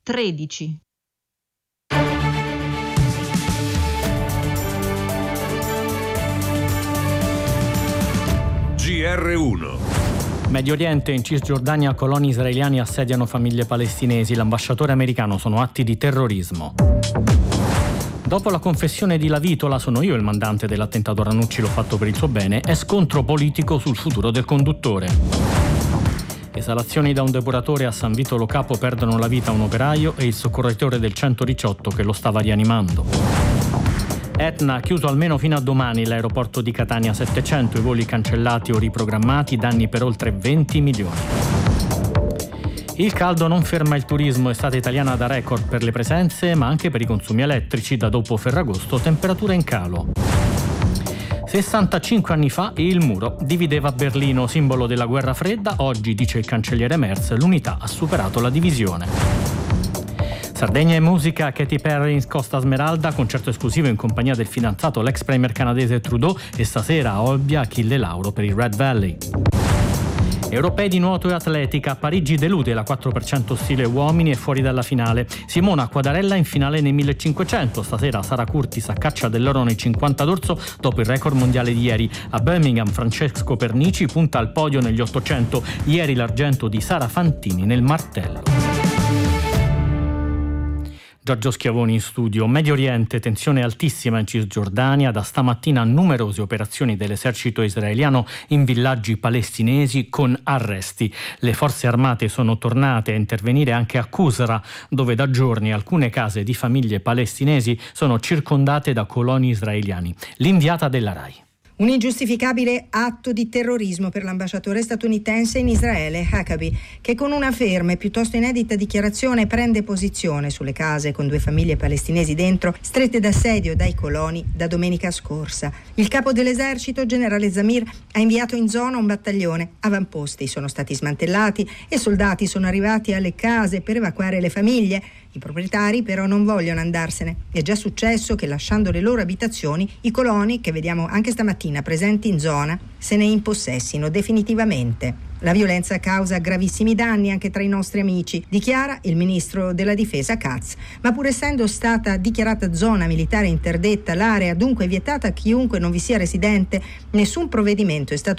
13. GR1. Medio Oriente, in Cisgiordania coloni israeliani assediano famiglie palestinesi. L'ambasciatore americano: sono atti di terrorismo. Dopo la confessione di Lavitola, sono io il mandante dell'attentato, Ranucci l'ho fatto per il suo bene, è scontro politico sul futuro del conduttore. Esalazioni da un depuratore a San Vito Lo Capo, perdono la vita un operaio e il soccorritore del 118 che lo stava rianimando. Etna ha chiuso almeno fino a domani l'aeroporto di Catania, 700 i voli cancellati o riprogrammati, danni per oltre 20 milioni. Il caldo non ferma il turismo, estate italiana da record per le presenze ma anche per i consumi elettrici, da dopo Ferragosto temperature in calo. 65 anni fa il muro divideva Berlino, simbolo della guerra fredda. Oggi, dice il cancelliere Merz, l'unità ha superato la divisione. Sardegna e musica, Katy Perry in Costa Smeralda, concerto esclusivo in compagnia del fidanzato, l'ex premier canadese Trudeau, e stasera a Olbia Achille Lauro per il Red Valley. Europei di nuoto e atletica, Parigi delude la 4% stile uomini e fuori dalla finale. Simona Quadarella in finale nei 1500, stasera Sara Curtis a caccia dell'oro nei 50 d'orso dopo il record mondiale di ieri. A Birmingham Francesco Pernici punta al podio negli 800, ieri l'argento di Sara Fantini nel martello. Giorgio Schiavoni in studio. Medio Oriente, tensione altissima in Cisgiordania, da stamattina numerose operazioni dell'esercito israeliano in villaggi palestinesi con arresti. Le forze armate sono tornate a intervenire anche a Qusra, dove da giorni alcune case di famiglie palestinesi sono circondate da coloni israeliani. L'inviata della RAI. Un ingiustificabile atto di terrorismo per l'ambasciatore statunitense in Israele, Huckabee, che con una ferma e piuttosto inedita dichiarazione prende posizione sulle case con 2 famiglie palestinesi dentro, strette d'assedio dai coloni da domenica scorsa. Il capo dell'esercito, generale Zamir, ha inviato in zona un battaglione. Avamposti sono stati smantellati e soldati sono arrivati alle case per evacuare le famiglie. I proprietari però non vogliono andarsene. È già successo che, lasciando le loro abitazioni, i coloni, che vediamo anche stamattina presenti in zona, se ne impossessino definitivamente. La violenza causa gravissimi danni anche tra i nostri amici, dichiara il ministro della difesa Katz. Ma pur essendo stata dichiarata zona militare interdetta, l'area dunque vietata a chiunque non vi sia residente, nessun provvedimento è stato